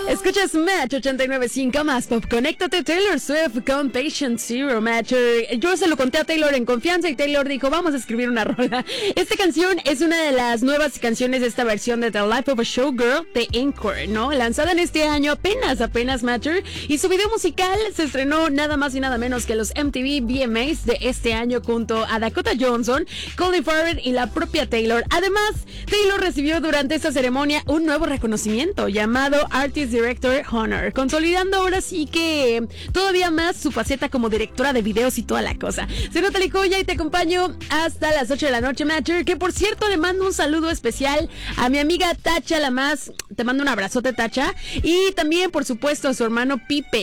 Escuchas Match 89.5 más pop. Conéctate Taylor Swift con Patient Zero, Matcher. Yo se lo conté a Taylor en confianza y Taylor dijo, vamos a escribir una rola. Esta canción es una de las nuevas canciones de esta versión de The Life of a Showgirl de Encore, ¿no? Lanzada en este año apenas, Matcher. Y su video musical se estrenó nada más y nada menos que los MTV VMAs de este año junto a Dakota Johnson, Colin Farrell y la propia Taylor. Además, Taylor recibió durante esta ceremonia un nuevo reconocimiento llamado Artist Director Honor, consolidando ahora sí que todavía más su faceta como directora de videos y toda la cosa. Soy Natalie Joya y te acompaño hasta las 8 de la noche, Matcher, que por cierto le mando un saludo especial a mi amiga Tacha Lamas. Te mando un abrazote, Tacha, y también por supuesto a su hermano Pipe,